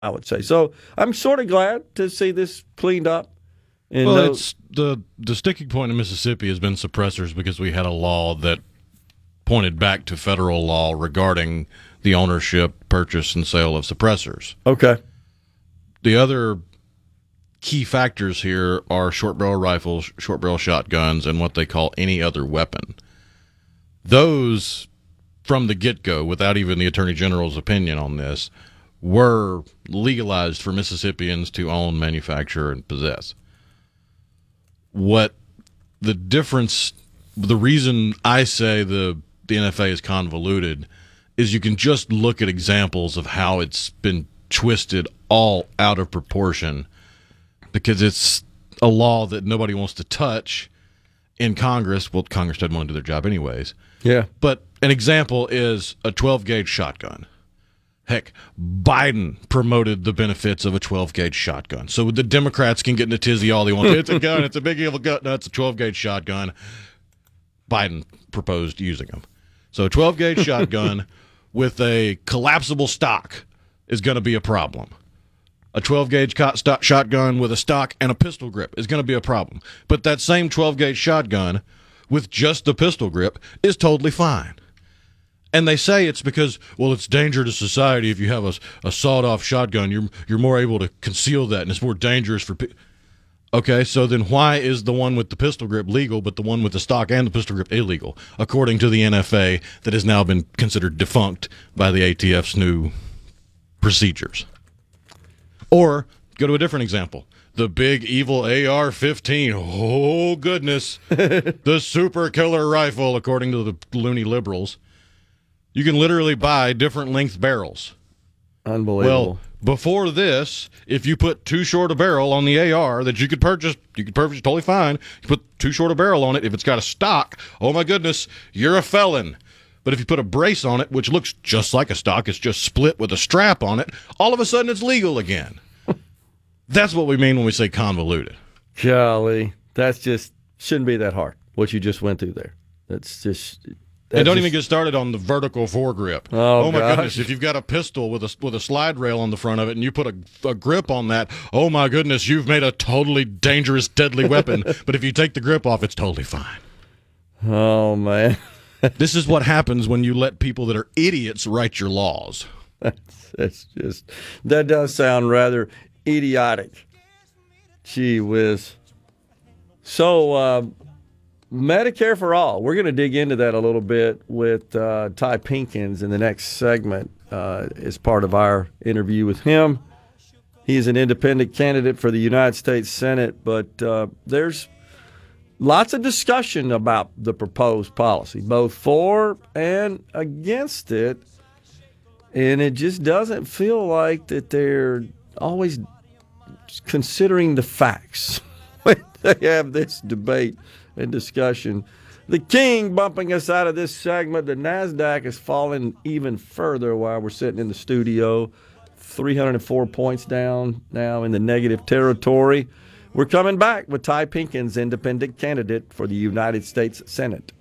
I would say. So I'm sort of glad to see this cleaned up. And well, it's the sticking point in Mississippi has been suppressors because we had a law that pointed back to federal law regarding the ownership, purchase, and sale of suppressors. Okay. The other key factors here are short barrel rifles, short barrel shotguns, and what they call any other weapon. Those, from the get-go, without even the Attorney General's opinion on this, were legalized for Mississippians to own, manufacture, and possess. What the difference, the reason I say the NFA is convoluted is you can just look at examples of how it's been twisted all out of proportion because it's a law that nobody wants to touch in Congress. Well, Congress doesn't want to do their job anyways. Yeah. But an example is a 12-gauge shotgun. Heck, Biden promoted the benefits of a 12-gauge shotgun. So the Democrats can get in a tizzy all they want. It's a gun. It's a big evil gun. No, it's a 12-gauge shotgun. Biden proposed using them. So a 12-gauge shotgun with a collapsible stock is going to be a problem. A 12-gauge shotgun with a stock and a pistol grip is going to be a problem. But that same 12-gauge shotgun with just the pistol grip is totally fine. And they say it's because, well, it's danger to society if you have a sawed-off shotgun. You're more able to conceal that, and it's more dangerous for people. Okay, so then why is the one with the pistol grip legal, but the one with the stock and the pistol grip illegal, according to the NFA that has now been considered defunct by the ATF's new procedures? Or go to a different example. The big evil AR-15. Oh, goodness. The super killer rifle, according to the loony liberals. You can literally buy different length barrels. Unbelievable. Well, before this, if you put too short a barrel on the AR that you could purchase totally fine. You put too short a barrel on it. If it's got a stock, oh my goodness, you're a felon. But if you put a brace on it, which looks just like a stock, it's just split with a strap on it, all of a sudden it's legal again. That's what we mean when we say convoluted. Golly, that's just shouldn't be that hard, what you just went through there. And don't even get started on the vertical foregrip. Oh my gosh. goodness! If you've got a pistol with a slide rail on the front of it, and you put a grip on that, oh my goodness, you've made a totally dangerous, deadly weapon. But if you take the grip off, it's totally fine. Oh man, this is what happens when you let people that are idiots write your laws. That does sound rather idiotic. Gee whiz. So. Medicare for All. We're going to dig into that a little bit with Ty Pinkins in the next segment as part of our interview with him. He's an independent candidate for the United States Senate, but there's lots of discussion about the proposed policy, both for and against it, and it just doesn't feel like that they're always considering the facts when they have this debate and discussion. The king bumping us out of this segment. The NASDAQ is falling even further while we're sitting in the studio. 304 points down now in the negative territory. We're coming back with Ty Pinkins, independent candidate for the United States Senate.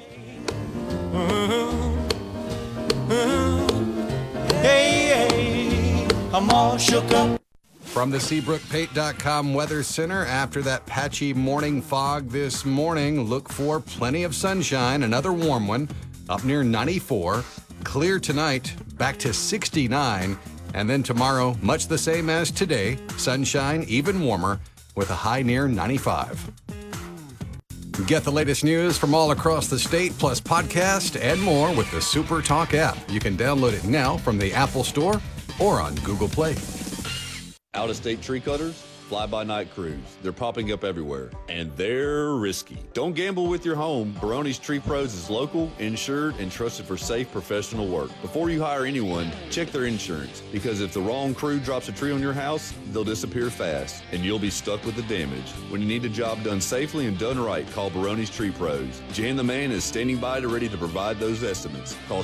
Hey, I'm all shook up. From the SeabrookPate.com Weather Center, after that patchy morning fog this morning, look for plenty of sunshine, another warm one, up near 94. Clear tonight, back to 69. And then tomorrow, much the same as today, sunshine, even warmer, with a high near 95. Get the latest news from all across the state, plus podcast and more with the Super Talk app. You can download it now from the Apple Store or on Google Play. Out-of-state tree cutters, fly-by-night crews. They're popping up everywhere, and they're risky. Don't gamble with your home. Baroni's Tree Pros is local, insured, and trusted for safe professional work. Before you hire anyone, check their insurance, because if the wrong crew drops a tree on your house, they'll disappear fast, and you'll be stuck with the damage. When you need a job done safely and done right, call Baroni's Tree Pros. Jan the Man is standing by to ready to provide those estimates. Call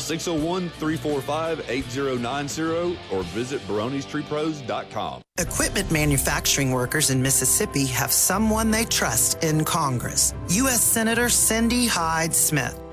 601-345-8090 or visit baronistreepros.com. Equipment manufacturing workers in Mississippi have someone they trust in Congress. U.S. Senator Cindy Hyde Smith.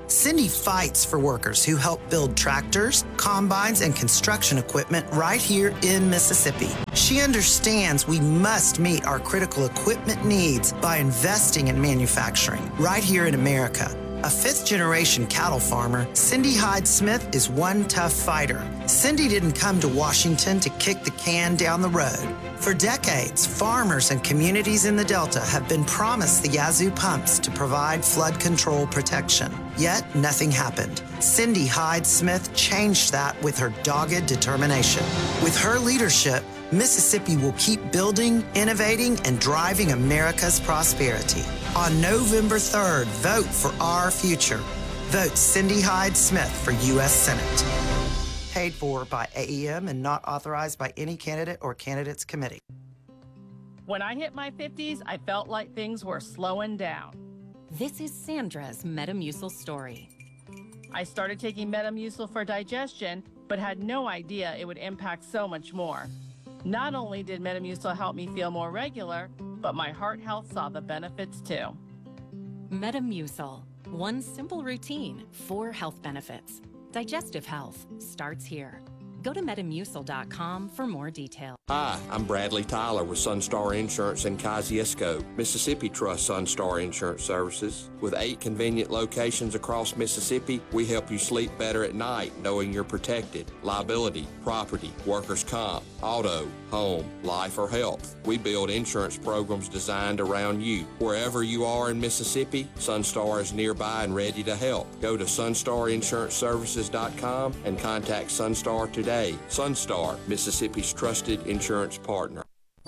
Cindy fights for workers who help build tractors, combines, and construction equipment right here in Mississippi. She understands we must meet our critical equipment needs by investing in manufacturing right here in America. A fifth-generation cattle farmer, Cindy Hyde Smith is one tough fighter. Cindy didn't come to Washington to kick the can down the road. For decades, farmers and communities in the Delta have been promised the Yazoo pumps to provide flood control protection. Yet, nothing happened. Cindy Hyde Smith changed that with her dogged determination. With her leadership, Mississippi will keep building, innovating, and driving America's prosperity. On November 3rd, vote for our future. Vote Cindy Hyde Smith for U.S. Senate. Paid for by AEM and not authorized by any candidate or candidates committee. When I hit my 50s, I felt like things were slowing down. This is Sandra's Metamucil story. I started taking Metamucil for digestion, but had no idea it would impact so much more. Not only did Metamucil help me feel more regular, but my heart health saw the benefits too. Metamucil. One simple routine, 4 health benefits. Digestive health starts here. Go to Metamucil.com for more details. Hi, I'm Bradley Tyler with Sunstar Insurance in Kosciuszko. Mississippi trusts Sunstar Insurance Services. With 8 convenient locations across Mississippi, we help you sleep better at night knowing you're protected. Liability, property, workers' comp, auto, home, life, or health. We build insurance programs designed around you. Wherever you are in Mississippi, Sunstar is nearby and ready to help. Go to sunstarinsuranceservices.com and contact Sunstar today. Sunstar, Mississippi's trusted insurance partner.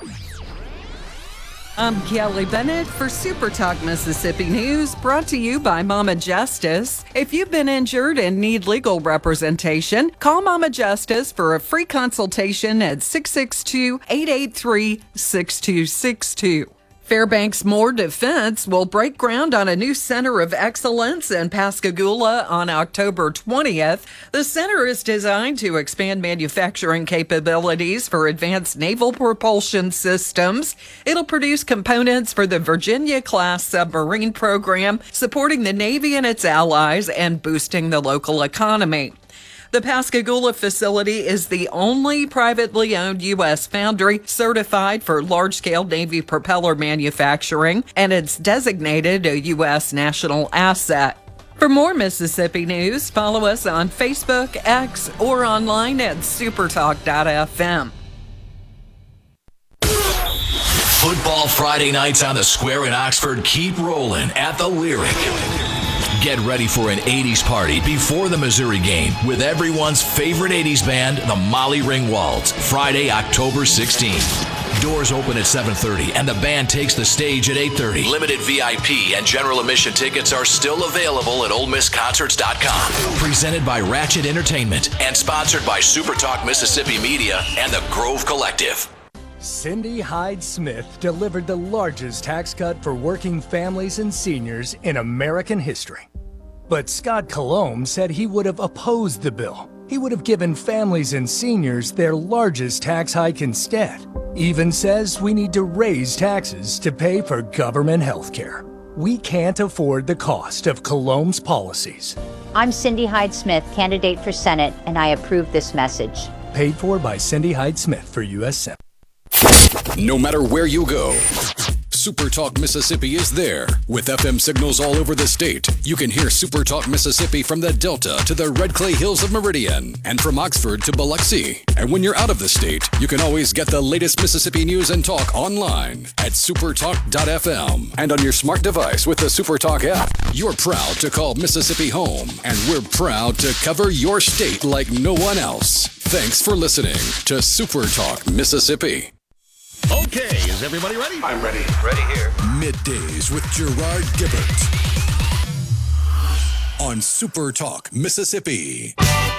I'm Kelly Bennett for Super Talk Mississippi News, brought to you by Mama Justice. If you've been injured and need legal representation, call Mama Justice for a free consultation at 662-883-6262. Fairbanks Moore Defense will break ground on a new Center of Excellence in Pascagoula on October 20th. The center is designed to expand manufacturing capabilities for advanced naval propulsion systems. It'll produce components for the Virginia-class submarine program, supporting the Navy and its allies and boosting the local economy. The Pascagoula facility is the only privately owned U.S. foundry certified for large-scale Navy propeller manufacturing, and it's designated a U.S. national asset. For more Mississippi news, follow us on Facebook, X, or online at supertalk.fm. Football Friday nights on the Square in Oxford keep rolling at the Lyric. Get ready for an 80s party before the Missouri game with everyone's favorite 80s band, the Molly Ringwalds, Friday, October 16th. Doors open at 7:30 and the band takes the stage at 8:30. Limited VIP and general admission tickets are still available at OleMissConcerts.com. Presented by Ratchet Entertainment and sponsored by Super Talk Mississippi Media and the Grove Collective. Cindy Hyde Smith delivered the largest tax cut for working families and seniors in American history. But Scott Colomb said he would have opposed the bill. He would have given families and seniors their largest tax hike instead. Even says we need to raise taxes to pay for government health care. We can't afford the cost of Colomb's policies. I'm Cindy Hyde Smith, candidate for Senate, and I approve this message. Paid for by Cindy Hyde Smith for U.S. Senate. No matter where you go, Super Talk Mississippi is there. With FM signals all over the state, you can hear Super Talk Mississippi from the Delta to the Red Clay Hills of Meridian and from Oxford to Biloxi. And when you're out of the state, you can always get the latest Mississippi news and talk online at supertalk.fm and on your smart device with the Super Talk app. You're proud to call Mississippi home, and we're proud to cover your state like no one else. Thanks for listening to Super Talk Mississippi. Okay, is everybody ready? I'm ready. Ready here. Middays with Gerard Gibbert on Super Talk Mississippi.